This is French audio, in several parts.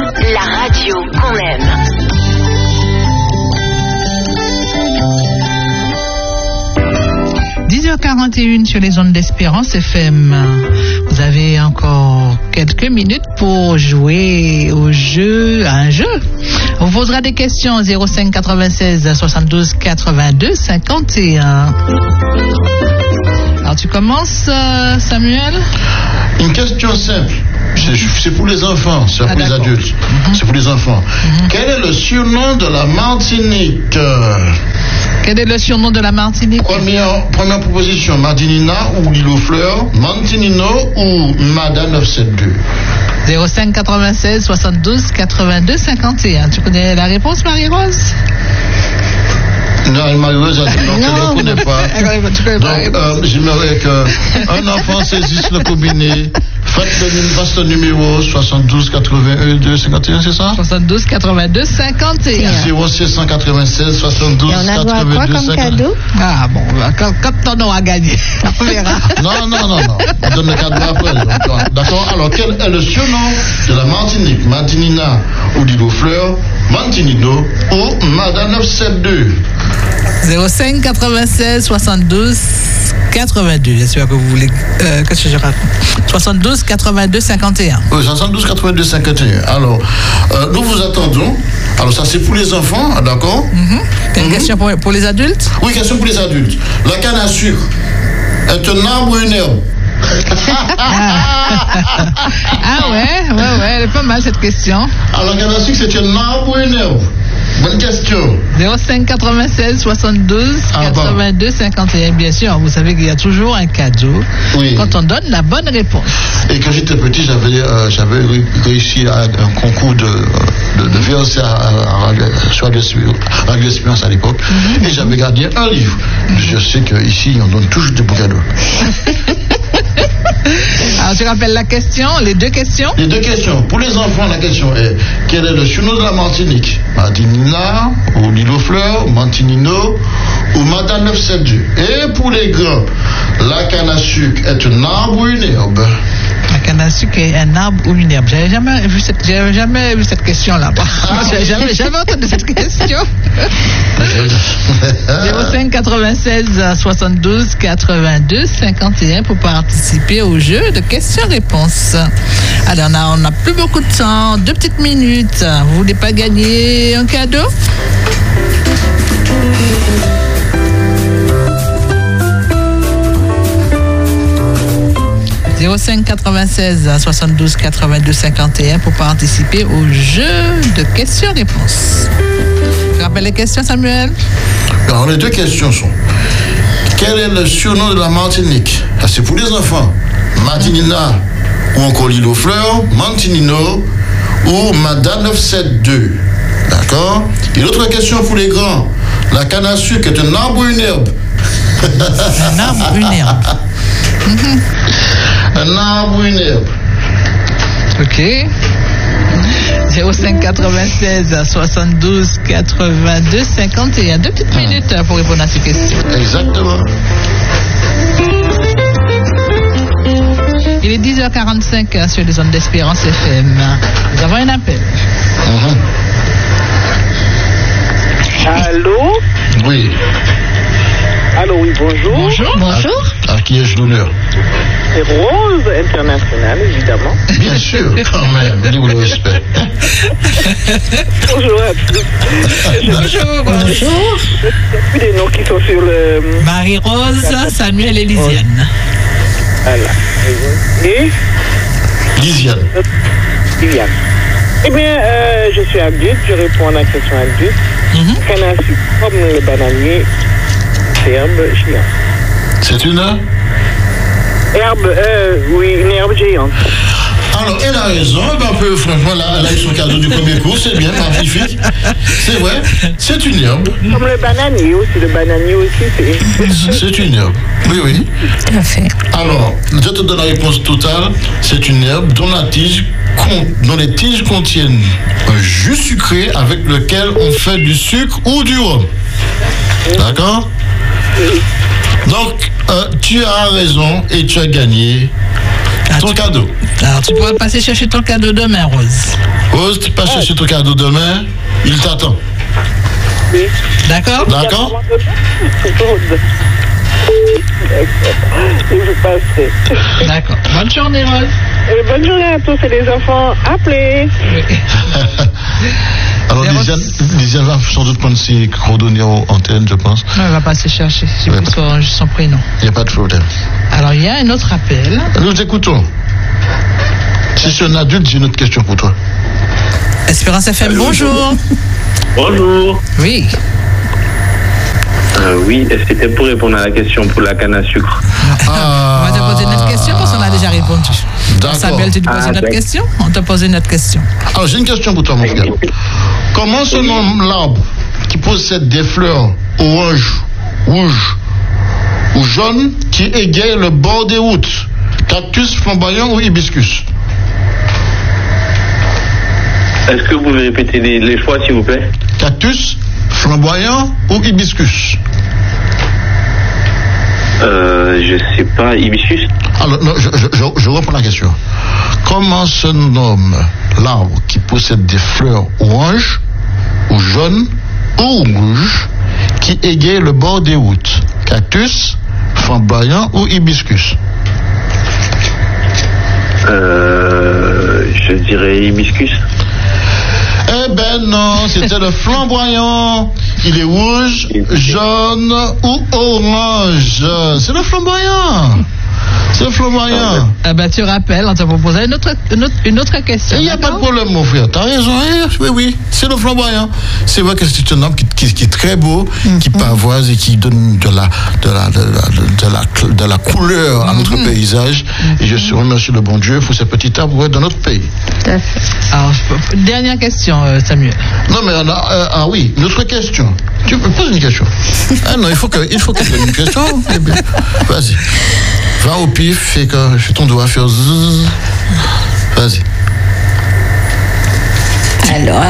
la radio qu'on aime. h41 sur les ondes d'Espérance FM. Vous avez encore quelques minutes pour jouer à un jeu. On vous posera des questions 05 96 72 82 51. Alors tu commences, Samuel? Une question simple. C'est pour les enfants, c'est pour les adultes. C'est pour les enfants. Quel est le surnom de la Martinique? Quel est le surnom de la Martinique? Première proposition, Martinina ou l'île aux Fleurs, Mantinino ou Mada 972. 05 96 72 82 51. Tu connais la réponse, Marie-Rose? Non, Marie-Rose, je ne connais pas. Donc, j'aimerais qu'un enfant saisisse le combiné. Fasse le numéro 72 82 51, c'est ça? 72 82 51. 0696 72 82 51. On a quoi comme cadeau? Ah bon, quand on aura gagné, on verra. Non. On donne le cadeau après. D'accord? Alors, quel est le surnom de la Martinique? Martinina ou l'île aux Fleurs, Mantinino ou Mada 972? 05 96 72 82. J'espère que vous voulez que je raconte. 72 82 51. Oui, 72 82 51. Alors, nous vous attendons. Alors, ça, c'est pour les enfants, d'accord? T'as une question pour les adultes? Oui, question pour les adultes. La canne à sucre est un arbre ou une herbe? Ah ouais, elle est pas mal cette question. Alors, la canne à sucre, c'est un arbre ou une herbe? Bonne question. 05 96 72 82 51. Bien sûr, vous savez qu'il y a toujours un cadeau quand on donne la bonne réponse. Et quand j'étais petit, j'avais réussi à un concours de VOC sur Radio Espérance à l'époque. Et j'avais gardé un livre. Je sais qu'ici, on donne toujours des beaux cadeaux. Alors, tu rappelles la question, les deux questions? Les deux questions. Pour les enfants, la question est: quel est le surnom de la Martinique? Martinina ou l'île aux Fleurs, Mantinino ou Mada 972? Et pour les grands, la canne à sucre est un arbre ou une herbe? La canne à sucre est un arbre ou une herbe? J'avais jamais vu cette question-là. J'avais jamais entendu cette question. 05 96 72 82 51 pour participer au jeu de questions-réponses. Alors, on n'a plus beaucoup de temps, 2 petites minutes. Vous voulez pas gagner un cadeau? « 05 96 72 82 51 pour participer au jeu de questions-réponses. » Tu rappelles les questions, Samuel? Alors, les deux questions sont: quel est le surnom de la Martinique? C'est pour les enfants. Martinina ou encore l'île aux Fleurs, Mantinino ou Mada 972. D'accord? Et l'autre question pour les grands: la canne à sucre est un arbre ou une herbe? Un arbre ou une herbe? Un arbre ou une herbe. Ok. 05 96 72 82 51. 2 petites minutes pour répondre à ces questions. Exactement. Il est 10h45 sur les ondes d'Espérance FM. Nous avons un appel. Allô? Oui. Allô, oui, bonjour. Bonjour. À qui ai-je l'honneur? C'est Rose International, évidemment. Bien sûr, quand même. Dis-vous le respect. Bonjour à tous. Bonjour. Il y a plus des noms qui sont sur le... Marie-Rose, Samuel et Lisiane. Voilà. Et Lisiane. Eh bien, je suis adulte, je réponds à la question adulte. Canne à sucre, comme le bananier, c'est herbe géante. C'est une herbe, oui, une herbe géante. Alors, elle a raison, franchement, elle a eu son cadeau du premier cours, c'est bien, magnifique. C'est vrai, c'est une herbe. Comme le bananier aussi, c'est une herbe, oui. Tout à fait. Alors, je te donne la réponse totale, c'est une herbe dont les tiges contiennent un jus sucré avec lequel on fait du sucre ou du rhum. D'accord? Donc, tu as raison et tu as gagné ton cadeau. Alors, tu pourras passer chercher ton cadeau demain, Rose. Rose, tu passes chercher ton cadeau demain, il t'attend. Oui. D'accord? Et je passerai. D'accord. Bonne journée, Rose. Bonne journée à tous et les enfants. Appelez. Oui. Alors, Lisiane va sans doute prendre ses coordonnées en antenne, je pense. Non, elle va passer chercher. J'ai pris son prénom. Il n'y a pas de problème. Alors, il y a un autre appel. Nous écoutons. Si c'est un adulte, j'ai une autre question pour toi. Espérance FM, bonjour. Bonjour. Oui. Oui, c'était pour répondre à la question pour la canne à sucre. On va te poser une autre question parce qu'on a déjà répondu. D'accord. Samuel, tu te poses une autre question? On te pose une autre question. Alors, j'ai une question pour toi, mon frère. Comment se nomme l'arbre qui possède des fleurs orange, rouge ou jaune qui égaye le bord des routes? Cactus, flamboyant ou hibiscus? Est-ce que vous pouvez répéter les choix, s'il vous plaît? Cactus, flamboyant ou hibiscus? Je sais pas, hibiscus? Alors, non, je reprends la question. Comment se nomme l'arbre qui possède des fleurs orange ou jaune ou rouge qui égaye le bord des routes? Cactus, flamboyant ou hibiscus? Je dirais hibiscus. Eh ben non, c'était le flamboyant. Il est rouge, jaune ou orange. C'est le flamboyant. C'est le flamboyant. Ah ben, tu rappelles, on t'a proposé une autre question. Il n'y a pas de problème, mon frère. T'as raison. Oui, c'est le flamboyant. C'est vrai que c'est un arbre qui est très beau, qui pavoise et qui donne de la couleur à notre paysage. Et je remercie le bon Dieu pour ce petit arbre dans notre pays. Tout à fait. Alors, dernière question, Samuel. Non, mais on a, oui, une autre question. Tu me poses une question. Ah non, il faut que tu donnes une question. Eh bien, vas-y. Va au pif, fais ton doigt, fais zzz. Vas-y. Alors.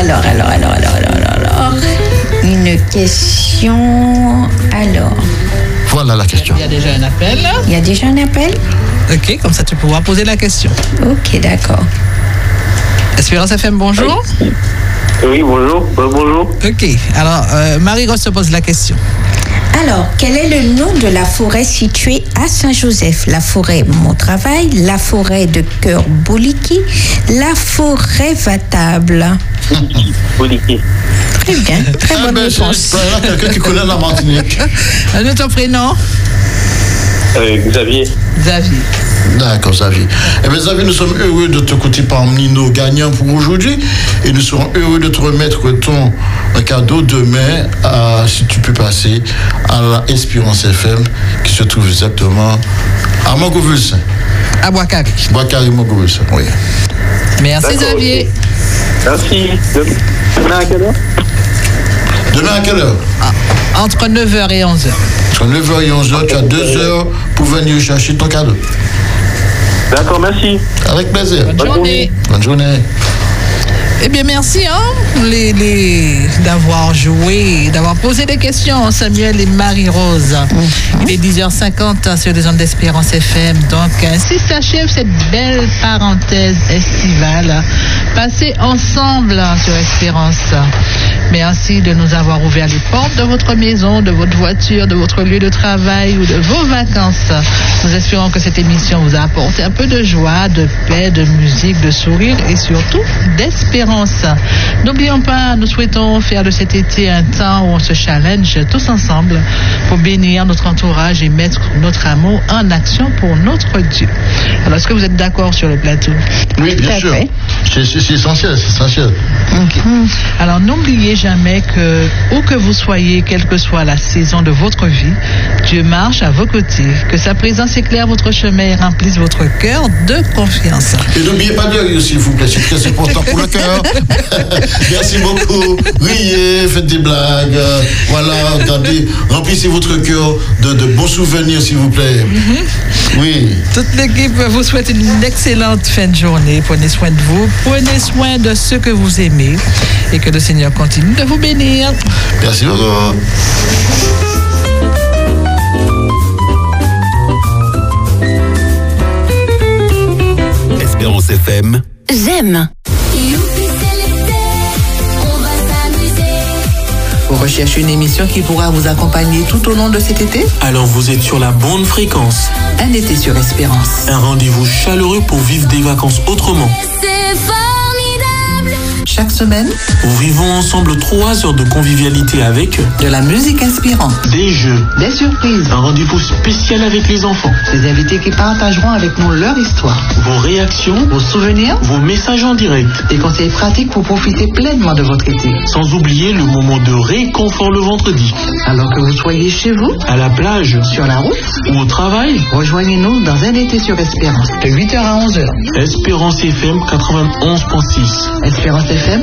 Une question. Alors. Voilà la question. Il y a déjà un appel. Il y a déjà un appel? Ok, comme ça tu pourras poser la question. Ok, d'accord. Espérance FM, bonjour. Oui, bonjour. Bonjour. Ok, alors Marie-Rose se pose la question. Alors, quel est le nom de la forêt située à Saint-Joseph? La forêt Montravail, la forêt de Cœur-Boliki, la forêt Vatable. Boliki. Très bien, très bonne réponse. C'est quelqu'un qui connaît la Martinique. Un autre prénom? Xavier. Xavier. D'accord, Xavier. Eh bien, Xavier, nous sommes heureux de te coter parmi nos gagnants pour aujourd'hui et nous serons heureux de te remettre ton cadeau demain, si tu peux passer à la Espérance FM qui se trouve exactement à Montgovulsin. À Bois-Carré. Bois-Carré, Montgovulsin, oui. Merci, D'accord, Xavier. Merci. Demain à quelle heure? Demain à quelle heure? Entre 9h et 11h. Entre 9h et 11h, tu as 2 heures pour venir chercher ton cadeau. D'accord, merci. Avec plaisir. Bonne journée. Bonne journée. Eh bien, merci d'avoir joué, d'avoir posé des questions, Samuel et Marie-Rose. Il est 10h50 sur les ondes d'Espérance FM. Donc, ainsi s'achève cette belle parenthèse estivale passée ensemble sur Espérance. Merci de nous avoir ouvert les portes de votre maison, de votre voiture, de votre lieu de travail ou de vos vacances. Nous espérons que cette émission vous a apporté un peu de joie, de paix, de musique, de sourire et surtout d'espérance. N'oublions pas, nous souhaitons faire de cet été un temps où on se challenge tous ensemble pour bénir notre entourage et mettre notre amour en action pour notre Dieu. Alors, est-ce que vous êtes d'accord sur le plateau? Oui, bien sûr. C'est essentiel, c'est essentiel. Okay. Alors, n'oubliez jamais que, où que vous soyez, quelle que soit la saison de votre vie, Dieu marche à vos côtés, que sa présence éclaire votre chemin et remplisse votre cœur de confiance. Et n'oubliez pas de rire, s'il vous plaît, c'est très important pour le cœur. Merci beaucoup. Riez, faites des blagues. Voilà, remplissez votre cœur de bons souvenirs, s'il vous plaît. Oui. Toute l'équipe vous souhaite une excellente fin de journée. Prenez soin de vous, prenez soin de ceux que vous aimez et que le Seigneur continue de vous bénir. Merci beaucoup. Espérance FM. J'aime. Vous recherchez une émission qui pourra vous accompagner tout au long de cet été? Alors vous êtes sur la bonne fréquence. Un été sur Espérance. Un rendez-vous chaleureux pour vivre des vacances autrement. C'est formidable. Chaque semaine, Nous vivons ensemble 3 heures de convivialité avec de la musique inspirante, des jeux, des surprises, un rendez-vous spécial avec les enfants, des invités qui partageront avec nous leur histoire, vos réactions, vos souvenirs, vos messages en direct, des conseils pratiques pour profiter pleinement de votre été. sans oublier le moment de réconfort le vendredi, Alors que vous soyez chez vous, à la plage sur la route, ou au travail. rejoignez-nous dans un été sur Espérance, de 8h à 11h. Espérance FM 91.6. Espérance FM,